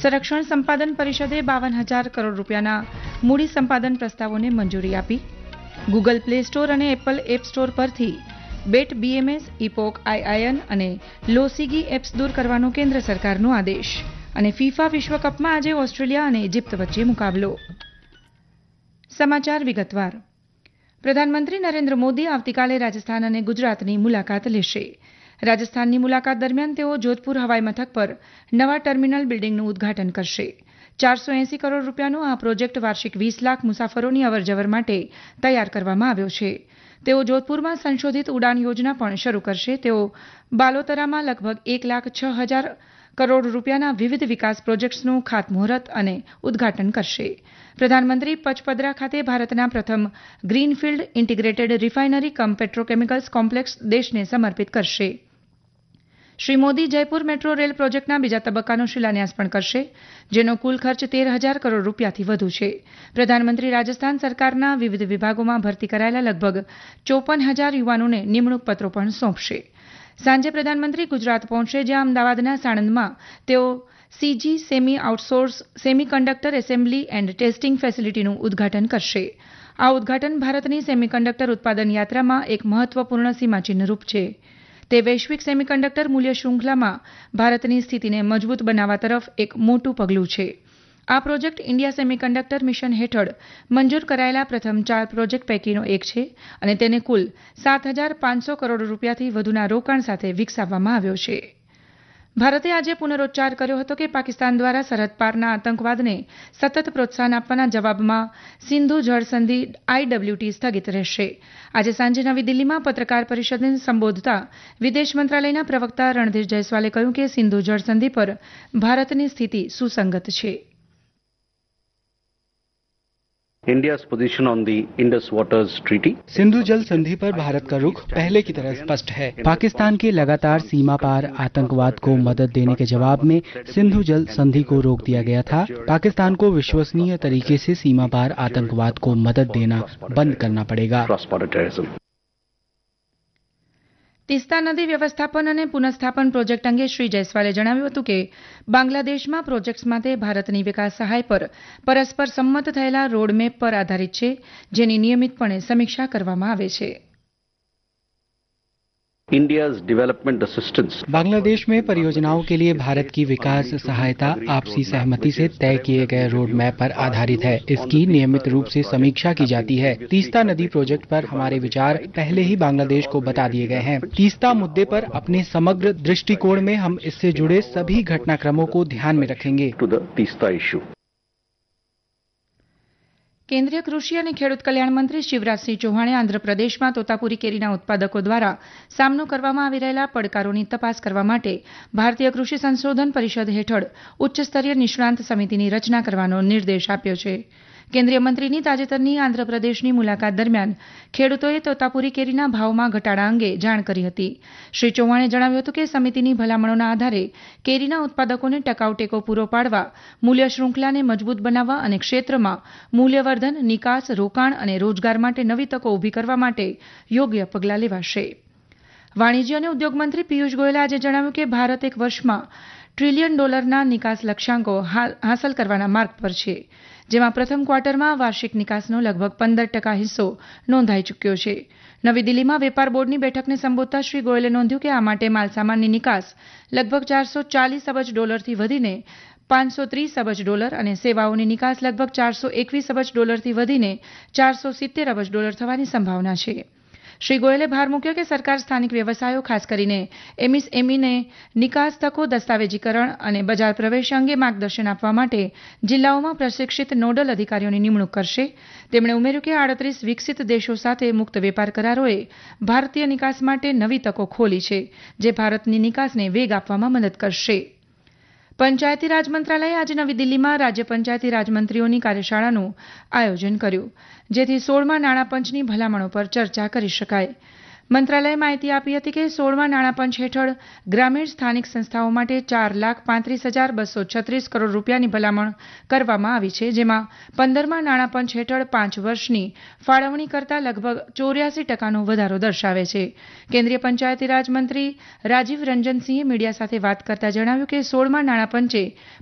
સંરક્ષણ સંપાદન પરિષદે 52,000 કરોડ રૂપિયાના મૂડી સંપાદન પ્રસ્તાવોને મંજૂરી આપી. ગૂગલ પ્લે સ્ટોર અને એપલ એપ સ્ટોર પરથી બેટ બીએમએસ, ઇપોક આઈઆઈએન અને લોસીગી એપ્સ દૂર કરવાનો કેન્દ્ર સરકારનો આદેશ. અને ફીફા વિશ્વકપમાં આજે ઓસ્ટ્રેલિયા અને ઇજિપ્ત વચ્ચે મુકાબલો. સમાચાર વિગતવાર. પ્રધાનમંત્રી નરેન્દ્ર મોદી આવતીકાલે રાજસ્થાન અને ગુજરાતની મુલાકાત લેશે. રાજસ્થાનની મુલાકાત દરમિયાન તેઓ જોધપુર હવાઈ મથક પર નવા ટર્મિનલ બિલ્ડિંગનું ઉદ્ઘાટન કરશે. 480 કરોડ રૂપિયાનો આ પ્રોજેક્ટ વાર્ષિક 20 લાખ મુસાફરોની અવરજવર માટે તૈયાર કરવામાં આવ્યો છે. તેઓ જોધપુરમાં સંશોધિત ઉડાન યોજના પણ શરૂ કરશે. તેઓ બાલોતરામાં લગભગ 1,06,000 કરોડ રૂપિયાના વિવિધ વિકાસ પ્રોજેક્ટ્સનું ખાતમુહૂર્ત અને ઉદ્ઘાટન કરશે. પ્રધાનમંત્રી પચપદરા ખાતે ભારતના પ્રથમ ગ્રીનફિલ્ડ ઇન્ટિગ્રેટેડ રિફાઇનરી કમ પેટ્રોકેમિકલ્સ કોમ્પ્લેક્સ દેશને સમર્પિત કરશે. શ્રી મોદી જયપુર મેટ્રો રેલ પ્રોજેક્ટના બીજા તબક્કાનો શિલાન્યાસ પણ કરશે, જેનો કુલ ખર્ચ 13,000 કરોડ રૂપિયાથી વધુ છે. પ્રધાનમંત્રી રાજસ્થાન સરકારના વિવિધ વિભાગોમાં ભરતી કરાયેલા લગભગ 54,000 યુવાનોને નિમણૂક પત્રો પણ સોંપશે. સાંજે પ્રધાનમંત્રી ગુજરાત પહોંચશે, જ્યાં અમદાવાદના સાણંદમાં તેઓ CG semi outsource semiconductor assembly and testing ફેસિલિટીનું ઉદ્ઘાટન કરશે. આ ઉદ્ઘાટન ભારતની સેમિકન્ડક્ટર ઉત્પાદન યાત્રામાં એક મહત્વપૂર્ણ સીમાચિહ્નરૂપ છે. તે વૈશ્વિક સેમિકન્ડક્ટર મૂલ્ય શૃંખલામાં ભારતની સ્થિતિને મજબૂત બનાવવા તરફ એક મોટું પગલું છે. આ પ્રોજેક્ટ ઇન્ડિયા સેમિકન્ડક્ટર મિશન હેઠળ મંજૂર કરાયેલા પ્રથમ 4 પ્રોજેક્ટ પૈકીનો એક છે અને તેને કુલ 7,500 કરોડ રૂપિયાથી વધુના રોકાણ સાથે વિકસાવવામાં આવ્યો છે. ભારતે આજે પુનરોચ્ચાર કર્યો હતો કે પાકિસ્તાન દ્વારા સરહદ પારના આતંકવાદને સતત પ્રોત્સાહન આપવાના જવાબમાં સિંધુ જળ સંધિ IWT સ્થગિત રહેશે. આજે સાંજે નવી દિલ્હીમાં પત્રકાર પરિષદને સંબોધતા વિદેશ મંત્રાલયના પ્રવક્તા રણધીર જયસ્વાલે કહ્યું કે સિંધુ જળ સંધિ પર ભારતની સ્થિતિ સુસંગત છે. India's position on the Indus Waters Treaty. Sindhu जल संधि पर भारत का रुख पहले की तरह स्पष्ट है. पाकिस्तान के लगातार सीमा पार आतंकवाद को मदद देने के जवाब में सिंधु जल संधि को रोक दिया गया था. पाकिस्तान को विश्वसनीय तरीके से सीमा पार आतंकवाद को मदद देना बंद करना पड़ेगा. તીસ્તા નદી વ્યવસ્થાપન અને પુનઃસ્થાપન પ્રોજેક્ટ અંગે શ્રી જયસ્વાલે જણાવ્યું હતું કે બાંગ્લાદેશમાં પ્રોજેક્ટ્સ માટે ભારતની વિકાસ સહાય પર પરસ્પર સંમત થયેલા રોડમેપ પર આધારિત છે, જેની નિયમિતપણે સમીક્ષા કરવામાં આવે છે. India's development assistance. बांग्लादेश में परियोजनाओं के लिए भारत की विकास सहायता आपसी सहमति से तय किए गए रोड मैप पर आधारित है. इसकी नियमित रूप से समीक्षा की जाती है. तीस्ता नदी प्रोजेक्ट पर हमारे विचार पहले ही बांग्लादेश को बता दिए गए हैं. तीस्ता मुद्दे पर अपने समग्र दृष्टिकोण में हम इससे जुड़े सभी घटनाक्रमों को ध्यान में रखेंगे. To the Teesta issue. કેન્દ્રીય કૃષિ અને ખેડૂત કલ્યાણ મંત્રી શિવરાજસિંહ ચૌહાણે આંધ્રપ્રદેશમાં તોતાપુરી કેરીના ઉત્પાદકો દ્વારા સામનો કરવામાં આવી રહેલા પડકારોની તપાસ કરવા માટે ભારતીય કૃષિ સંશોધન પરિષદ હેઠળ ઉચ્ચસ્તરીય નિષ્ણાંત સમિતિની રચના કરવાનો નિર્દેશ આપ્યો છે. કેન્દ્રીય મંત્રીની તાજેતરની આંધ્રપ્રદેશની મુલાકાત દરમિયાન ખેડૂતોએ તોતાપુરી કેરીના ભાવમાં ઘટાડા અંગે જાણ કરી હતી. શ્રી ચૌહાણે જણાવ્યું હતું કે સમિતિની ભલામણોના આધારે કેરીના ઉત્પાદકોને ટકાઉ ટેકો પૂરો પાડવા, મૂલ્ય શૃંખલાને મજબૂત બનાવવા અને ક્ષેત્રમાં મૂલ્યવર્ધન, નિકાસ, રોકાણ અને રોજગાર માટે નવી તકો ઊભી કરવા માટે યોગ્ય પગલાં લેવાશે. વાણિજ્ય અને ઉદ્યોગ મંત્રી પિયુષ ગોયલે આજે જણાવ્યું કે ભારત એક વર્ષમાં $1 ટ્રિલિયન નિકાસ લક્ષ્યાંકો હાંસલ કરવાના માર્ગ પર છે, જેમાં પ્રથમ ક્વાર્ટરમાં વાર્ષિક નિકાસનો લગભગ 15% હિસ્સો નોંધાઈ ચૂક્યો છે. નવી દિલ્હીમાં વેપાર બોર્ડની બેઠકને સંબોધતા શ્રી ગોયલે નોંધ્યું કે આ માટે માલસામાનની નિકાસ લગભગ $440 અબજથી વધીને $530 અબજ અને સેવાઓની નિકાસ લગભગ $421 અબજથી વધીને $470 અબજ થવાની સંભાવના છે. શ્રી ગોયલે ભાર મૂક્યો કે સરકાર સ્થાનિક વ્યવસાયો, ખાસ કરીને એમએસએમઈને નિકાસ તકો, દસ્તાવેજીકરણ અને બજાર પ્રવેશ અંગે માર્ગદર્શન આપવા માટે જિલ્લાઓમાં પ્રશિક્ષિત નોડલ અધિકારીઓની નિમણૂક કરશે. તેમણે ઉમેર્યું કે 38 વિકસિત દેશો સાથે મુક્ત વેપાર કરારોએ ભારતીય નિકાસ માટે નવી તકો ખોલી છે, જે ભારતની નિકાસને વેગ આપવામાં મદદ કરશે. પંચાયતી રાજ મંત્રાલયે આજે નવી દિલ્હીમાં રાજ્ય પંચાયતી રાજ મંત્રીઓની કાર્યશાળાનું આયોજન કર્યું, જેથી 16મા નાણાં પંચની ભલામણો પર ચર્ચા કરી શકાય. મંત્રાલયે માહિતી આપી હતી કે 16મા નાણાં પંચ હેઠળ ગ્રામીણ સ્થાનિક સંસ્થાઓ માટે 4,35,236 કરોડ રૂપિયાની ભલામણ કરવામાં આવી છે, જેમાં 15મા નાણાં પંચ હેઠળ 5 વર્ષની ફાળવણી કરતાં લગભગ 84% વધારો દર્શાવે છે. કેન્દ્રીય પંચાયતી રાજ મંત્રી રાજીવ રંજન સિંહે મીડિયા સાથે વાત કરતા જણાવ્યું કે 16મા નાણાં પંચે